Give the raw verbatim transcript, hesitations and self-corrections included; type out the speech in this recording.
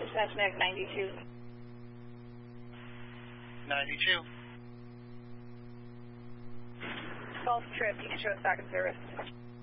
Cessna ninety-two. ninety-two. Golf trip, you can show us back in service.